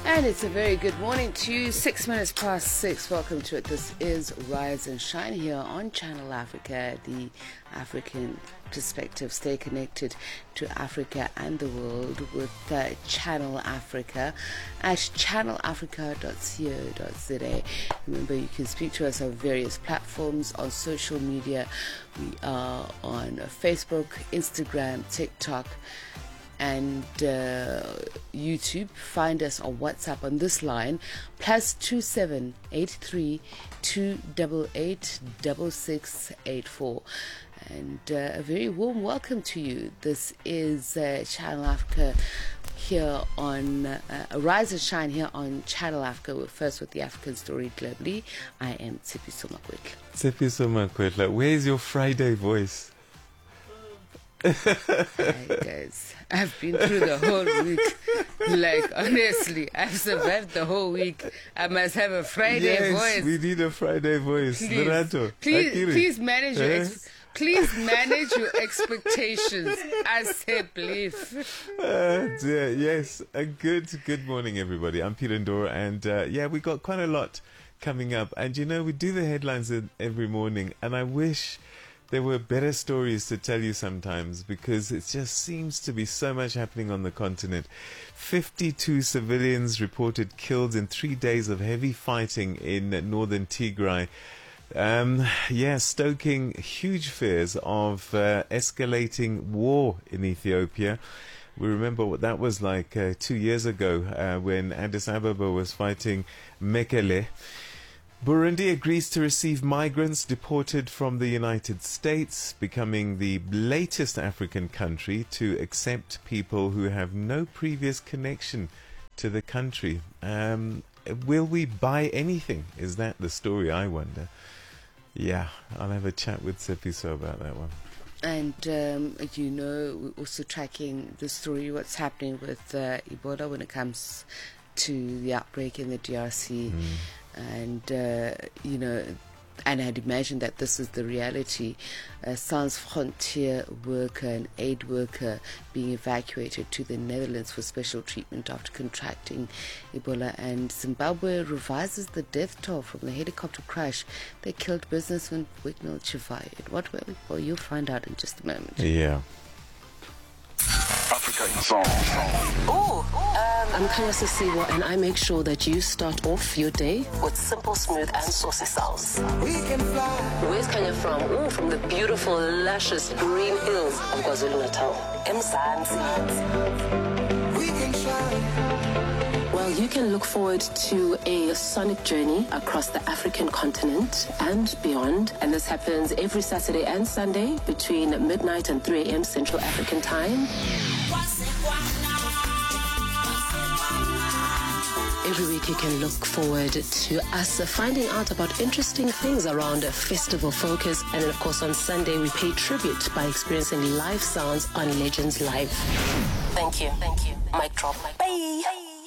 And it's a very good morning to you. 6 minutes past 6. Welcome to it. This is Rise and Shine here on Channel Africa, the African perspective. Stay connected to Africa and the world with Channel Africa at channelafrica.co.za. Remember, you can speak to us on various platforms on social media. We are on Facebook, Instagram, TikTok, and YouTube. Find us on WhatsApp on this line, +27 83 288 6684. And a very warm welcome to you. This is Channel Africa here on Rise and Shine here on Channel Africa. We're first with the African story globally. I am Tshepiso Makwetla. Tshepiso Makwetla, where's your Friday voice? Hi guys, I've been through the whole week. Like, honestly, I've survived the whole week. I must have a Friday voice. We need a Friday voice. Please manage your expectations. I say, please. Dear, yes, a good morning, everybody. I'm Peter Ndora, and we got quite a lot coming up. And you know, we do the headlines every morning, and I wish there were better stories to tell you sometimes, because it just seems to be so much happening on the continent. 52 civilians reported killed in 3 days of heavy fighting in northern Tigray. Stoking huge fears of escalating war in Ethiopia. We remember what that was like 2 years ago when Addis Ababa was fighting Mekele. Burundi agrees to receive migrants deported from the United States, becoming the latest African country to accept people who have no previous connection to the country. Will we buy anything? Is that the story, I wonder? Yeah, I'll have a chat with Tshepiso about that one. And, we're also tracking the story, what's happening with Ebola when it comes to the outbreak in the DRC. And, and I'd imagine that this is the reality. Sans Frontier worker, an aid worker, being evacuated to the Netherlands for special treatment after contracting Ebola. And Zimbabwe revises the death toll from the helicopter crash that killed businessman Wignell Chivayo. What way? Well, you'll find out in just a moment. Yeah. Africa in Song. I'm Kanya Sisiwa, and I make sure that you start off your day with simple, smooth, and saucy sounds. We can fly. Where's Kanya from? From the beautiful, luscious green hills of KwaZulu-Natal. Mzansi. We can shine. Well, you can look forward to a sonic journey across the African continent and beyond. And this happens every Saturday and Sunday between midnight and 3 a.m. Central African Time. Every week you can look forward to us finding out about interesting things around festival focus. And then, of course, on Sunday we pay tribute by experiencing live sounds on Legends Live. Thank you. Mic drop. Bye.